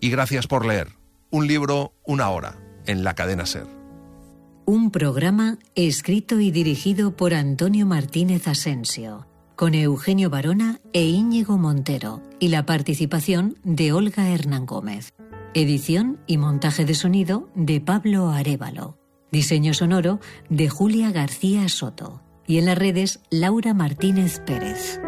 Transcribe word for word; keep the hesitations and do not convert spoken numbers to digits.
Y gracias por leer. Un libro, una hora, en la cadena SER. Un programa escrito y dirigido por Antonio Martínez Asensio, con Eugenio Barona e Íñigo Montero, y la participación de Olga Hernán Gómez. Edición y montaje de sonido de Pablo Arévalo. Diseño sonoro de Julia García Soto. Y en las redes, Laura Martínez Pérez.